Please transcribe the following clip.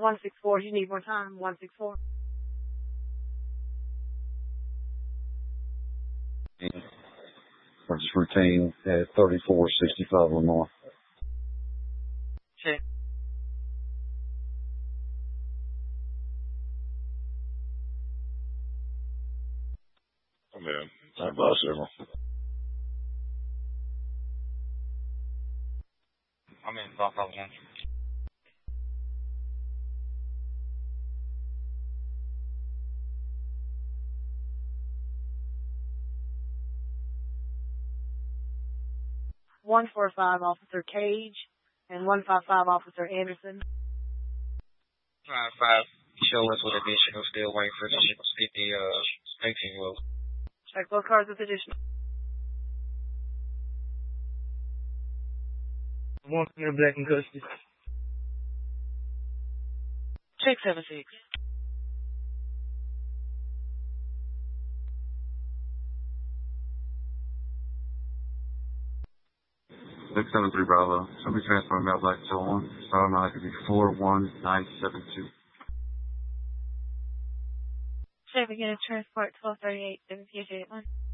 164. You need more time. 164. Just routine at 3465 Lamar. Check. I'm in. Stand by, Signal. I'm in. South Alabama. One 145 Officer Cage and 155 Officer Anderson. 5-5. Show us what additional. Still waiting for the 18 low. Check both cars with additional. One in black and custody. Check 76. 673 Bravo. Somebody transfer me out black to 1. Star mile could be 41972. Check again, transport 1238 WPH 81.